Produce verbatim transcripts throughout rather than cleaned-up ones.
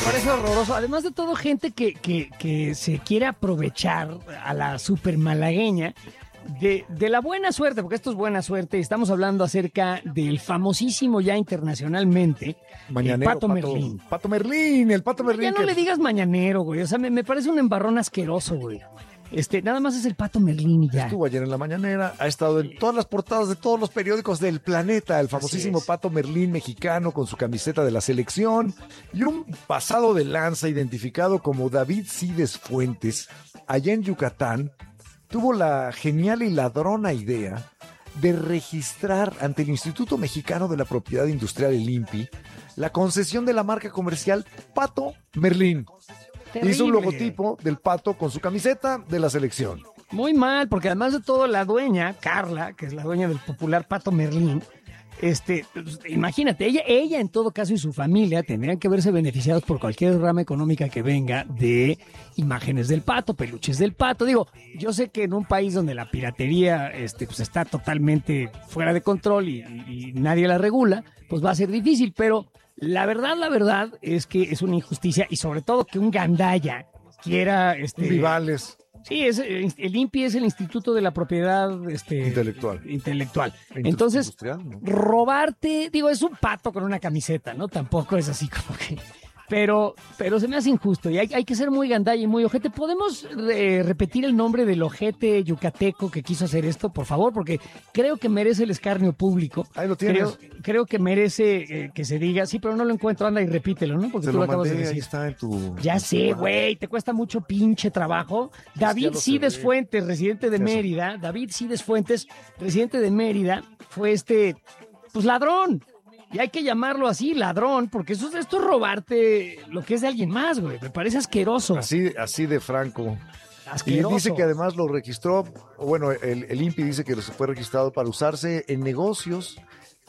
parece horroroso. Además de todo, gente que, que, que se quiere aprovechar a la super malagueña de, de la buena suerte, porque esto es buena suerte. Estamos hablando acerca del famosísimo ya internacionalmente Mañanero, el Pato, Pato Merlín. Pato Merlín, el Pato Merlín. Ya no que... le digas mañanero, güey. O sea, me, me parece un embarrón asqueroso, güey. Este, nada más es el Pato Merlín y ya. Estuvo ayer en la mañanera, ha estado en todas las portadas de todos los periódicos del planeta, el famosísimo Pato Merlín mexicano con su camiseta de la selección y un pasado de lanza identificado como David Cides Fuentes, allá en Yucatán, tuvo la genial y ladrona idea de registrar ante el Instituto Mexicano de la Propiedad Industrial, el I N P I, la concesión de la marca comercial Pato Merlín. Terrible. Hizo un logotipo del pato con su camiseta de la selección. Muy mal, porque además de todo, la dueña, Carla, que es la dueña del popular Pato Merlín, este, pues, imagínate, ella, ella en todo caso y su familia tendrían que verse beneficiados por cualquier rama económica que venga de imágenes del pato, peluches del pato. Digo, yo sé que en un país donde la piratería este, pues, está totalmente fuera de control y, y, y nadie la regula, pues va a ser difícil, pero la verdad, la verdad es que es una injusticia y sobre todo que un gandaya quiera... Este, Rivales. Sí, es, el I N P I es el Instituto de la Propiedad este, Intelectual. intelectual. Industri- Entonces, industrial, ¿no? robarte, digo, es un pato con una camiseta, ¿no? Tampoco es así como que... Pero, pero se me hace injusto y hay, hay que ser muy gandalla y muy ojete. ¿Podemos eh, repetir el nombre del ojete yucateco que quiso hacer esto, por favor? Porque creo que merece el escarnio público. Ahí lo tienes. Creo, creo que merece eh, que se diga, sí, pero no lo encuentro, anda y repítelo, ¿no? Porque Se tú lo lo acabas mandé, de ahí decir. está en tu... Ya en tu sé, WhatsApp. güey, te cuesta mucho pinche trabajo. David lo Cides sé. Fuentes, residente de Eso. Mérida, David Cides Fuentes, residente de Mérida, fue este, pues ladrón. Y hay que llamarlo así, ladrón, porque eso, esto es robarte lo que es de alguien más, güey. Me parece asqueroso. Así, así de franco. asqueroso. Y dice que además lo registró, o bueno, el, el I N P I dice que se fue registrado para usarse en negocios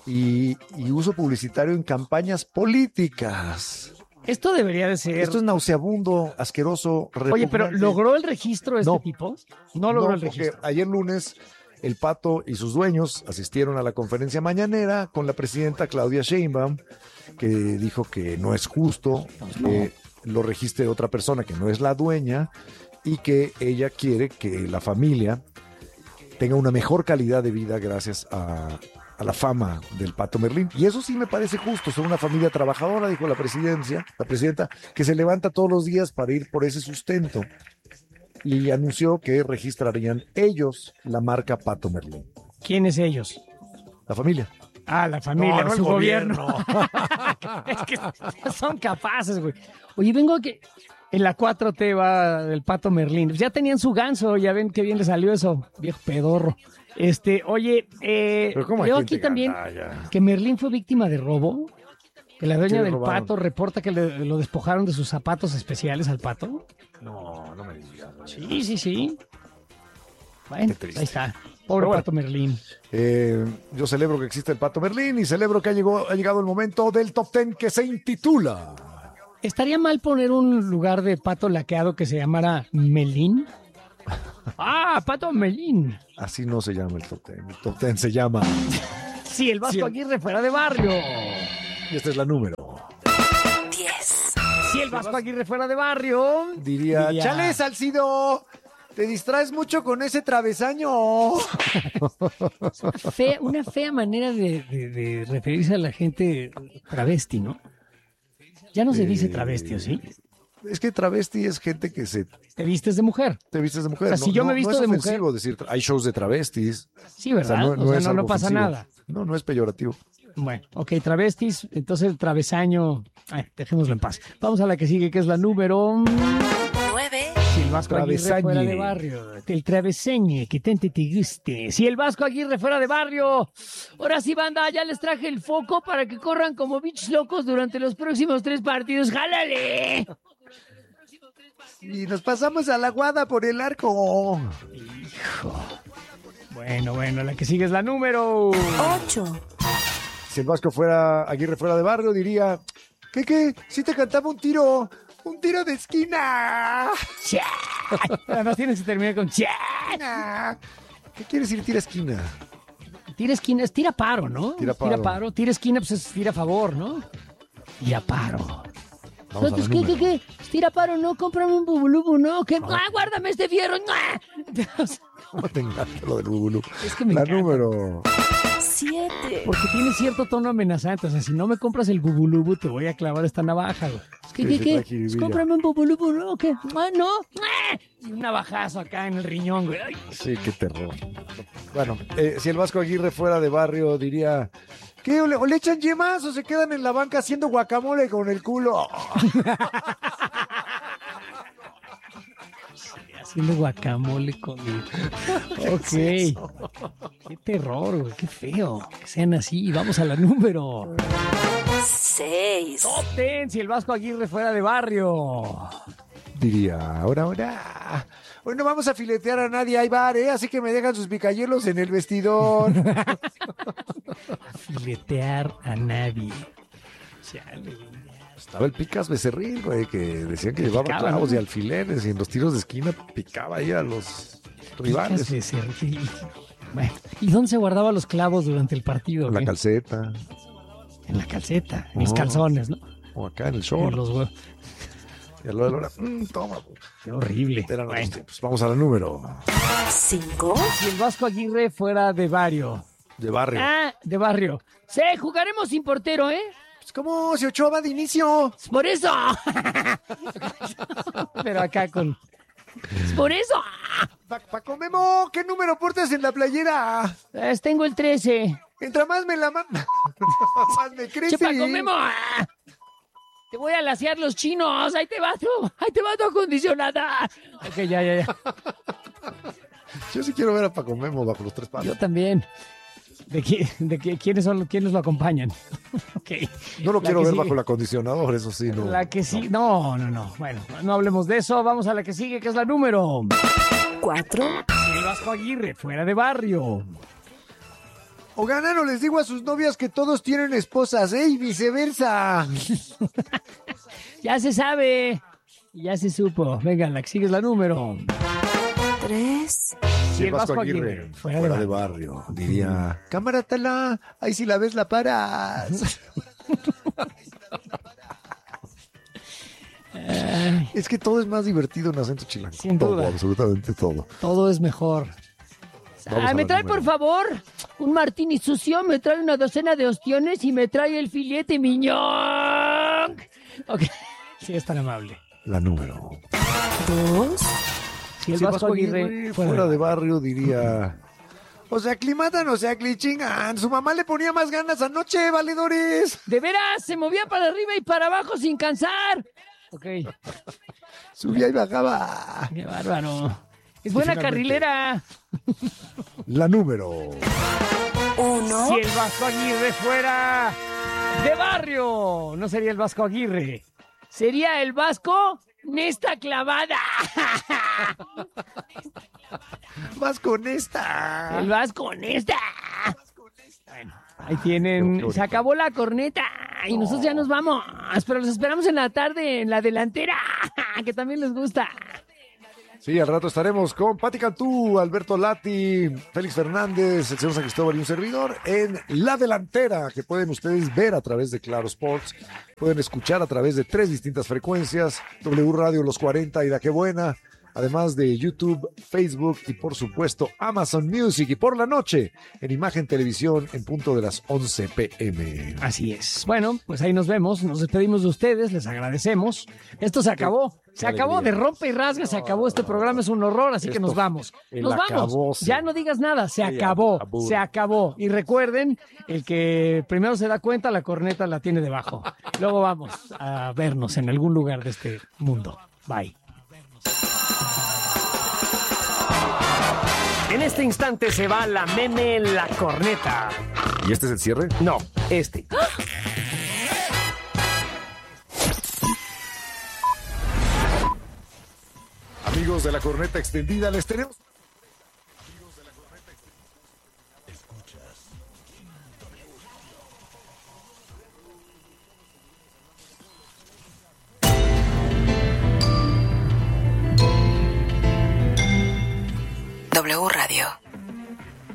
y, y uso publicitario en campañas políticas. Esto debería de ser... Esto es nauseabundo, asqueroso, Oye, pero repugnante. ¿logró el registro este No. tipo? No logró No, el porque registro. ayer lunes el Pato y sus dueños asistieron a la conferencia mañanera con la presidenta Claudia Sheinbaum, que dijo que no es justo que lo registre otra persona que no es la dueña y que ella quiere que la familia tenga una mejor calidad de vida gracias a, a la fama del Pato Merlín. Y eso sí me parece justo. Son una familia trabajadora, dijo la presidencia, la presidenta, que se levanta todos los días para ir por ese sustento. Y anunció que registrarían ellos la marca Pato Merlín. ¿Quiénes ellos? La familia. Ah, la familia, No, no su el gobierno. gobierno. Es que son capaces, güey. Oye, vengo a que en la cuatro T va el Pato Merlín. Ya tenían su ganso, ya ven qué bien le salió eso, viejo pedorro. Este, oye, eh, Pero ¿cómo hay veo gente aquí también gandalla? que Merlín fue víctima de robo. Que la dueña ¿Qué le del robaron? pato reporta que le, lo despojaron de sus zapatos especiales al pato. No, no me digas. Sí, sí, sí. Bueno, Qué triste. ahí está. Pobre Pero bueno. Pato Merlín. Eh, yo celebro que existe el Pato Merlín y celebro que ha llegado, ha llegado el momento del top ten que se intitula... ¿Estaría mal poner un lugar de pato laqueado que se llamara Melín? Ah, Pato Melín. Así no se llama el top ten. El top ten se llama... Sí, el Vasco Sí, el- Aguirre fuera de barrio. Y esta es la número. diez, Sí, el Vasco Aguirre fuera de barrio. Diría, Diría- chale, Salcido, te distraes mucho con ese travesaño. Fea- una fea manera de, de- de referirse a la gente travesti, ¿no? Ya no se dice Eh, travesti, ¿o sí? Es que travesti es gente que se Te vistes de mujer. te vistes de mujer. O sea, si yo me no visto es de ofensivo decir, hay shows de travestis. Sí, ¿verdad? O sea, no, es no, algo pasa ofensivo. nada. No, no es peyorativo. Bueno, ok, travestis, entonces el travesaño, ay, dejémoslo en paz. Vamos a la que sigue, que es la número... nueve, Si el Vasco Aguirre Travesañe. fuera de barrio, el travesañe, que tanto te guste. Si el Vasco Aguirre fuera de barrio, ahora sí, banda, ya les traje el foco para que corran como bichos locos durante los próximos tres partidos. ¡Jálale! Y nos pasamos a la guada por el arco. Bueno, bueno, la que sigue es la número... ocho, Si el Vasco fuera, Aguirre fuera de barrio, diría, ¿qué, qué? Si te cantaba un tiro, un tiro de esquina. ¡Cha! Además tienes que terminar con ¡cha! ¿Qué quiere decir tira esquina? Tira esquina, es tira paro, ¿no? Tira paro. Tira paro. Tira esquina, pues es tira a favor, ¿no? Tira paro. Vamos a la Entonces, ¿qué, qué, número. qué? Estira paro, no, cómprame un bubulubu, no, que ah, guárdame este fierro. ¿Cómo te encanta lo del bubulú? Es que me La encanta. número. siete, Porque tiene cierto tono amenazante. O sea, si no me compras el bubulubu, te voy a clavar esta navaja, güey. ¿Qué, Sí, qué, sí, qué? trae jiribilla. Pues cómprame un bubulubu, ¿no? ¿Qué? Ah, no. Ah, y un navajazo acá en el riñón, güey. Ay, Sí, qué terror. Bueno, eh, si el Vasco Aguirre fuera de barrio, diría... ¿Qué? ¿O le, o le echan yemas o se quedan en la banca haciendo guacamole con el culo? haciendo guacamole con el... Ok. Qué terror, güey. Qué feo. Que sean así. Vamos a la número. seis, Top ten, si el Vasco Aguirre fuera de barrio. Diría, ahora, ahora. Hoy no vamos a filetear a nadie, hay bar, ¿eh? Así que me dejan sus picayelos en el vestidor. Filetear a nadie. Chale, güey. Estaba el Picas Becerril, güey, que decían que llevaba Picaba, clavos ¿no? y alfileres y en los tiros de esquina picaba ahí a los rivales. Picas Becerril. Bueno, ¿y dónde se guardaba los clavos durante el partido? En la qué? calceta, En la calceta, en los Oh. calzones, ¿no? o acá en el En short. los huevos. Y a lo de la hora, mm, toma. Qué horrible. Eran otros Bueno, tiempos. Vamos a la número cinco, si el Vasco Aguirre fuera de barrio. de barrio. Ah, de barrio. Sí, jugaremos sin portero, ¿eh? Pues como si Ochoa va de inicio. ¡Por eso! Pero acá con... ¡Por eso! Pa- Paco Memo, ¿qué número portas en la playera? Eh, tengo el trece. Entra más me la ma- más me crece. ¡Che, Paco Memo! ¡Ah! Te voy a lasear los chinos. ¡Ahí te va tú! ¡Ahí te va tu acondicionada! Ok, ya, ya, ya. Yo sí quiero ver a Paco Memo bajo los tres palos. Yo también. ¿De, qué, de qué, quiénes son quiénes lo acompañan? Ok. No lo La quiero que ver sigue. bajo el acondicionador, eso sí, no. La que sí. No, no, no. Bueno, no hablemos de eso. Vamos a la que sigue, que es la número. cuatro, El Vasco Aguirre, fuera de barrio. O ganan o les digo a sus novias que todos tienen esposas, ¿eh? Y viceversa. Ya se sabe. Ya se supo. Venga, la que sigue es la número. tres, Si el Vasco Aguirre, fuera de barrio. barrio, diría, cámara tala, ahí si la ves la paras. Es que todo es más divertido en acento chilango. Sin todo, duda. absolutamente todo. Todo es mejor. Vamos Ah, a me la trae, número. por favor, un martini sucio, me trae una docena de ostiones y me trae el filete miñón. Ok, sí, es tan amable. La número. dos, Si el Si Vasco Aguirre fuera, fuera de barrio diría, o sea, aclimatan, o sea, clichingan. Su mamá le ponía más ganas anoche, valedores. De veras, se movía para arriba y para abajo sin cansar. Ok, Subía y bajaba. qué bárbaro. Es buena finalmente- carrilera. La número. uno, Si el Vasco Aguirre fuera de barrio, no sería el Vasco Aguirre. Sería el Vasco Nesta Clavada. Más con esta. El Vasco Nesta. Bueno, ahí Qué tienen. bonito. Se acabó la corneta y nosotros ya nos vamos. Pero los esperamos en la tarde en la delantera, que también les gusta. Sí, al rato estaremos con Pati Cantú, Alberto Lati, Félix Fernández, el señor San Cristóbal y un servidor en La Delantera, que pueden ustedes ver a través de Claro Sports, pueden escuchar a través de tres distintas frecuencias, W Radio Los cuarenta y Da Qué Buena, además de YouTube, Facebook y por supuesto Amazon Music, y por la noche en Imagen Televisión en punto de las once pe eme. Así es. Bueno, pues ahí nos vemos. Nos despedimos de ustedes. Les agradecemos. Esto se acabó. Se qué acabó de alegría. rompe y rasga. Se acabó. Este programa es un horror, así que Esto nos vamos. el Nos vamos. acabose. Ya no digas nada. Se Sí, acabó. acabó. Se acabó. Y recuerden, el que primero se da cuenta, la corneta la tiene debajo. Luego vamos a vernos en algún lugar de este mundo. Bye. En este instante se va la meme la corneta. ¿Y este es el cierre? No, este. Amigos de la Corneta Extendida, les tenemos... W Radio.